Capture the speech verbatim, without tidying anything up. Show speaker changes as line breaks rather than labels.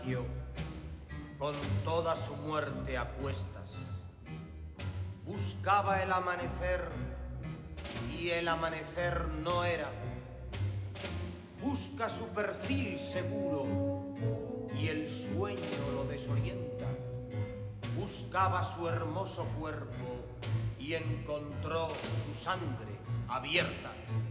Yo, con toda su muerte a cuestas, buscaba el amanecer y el amanecer no era. Busca su perfil seguro y el sueño lo desorienta. Buscaba su hermoso cuerpo y encontró su sangre abierta.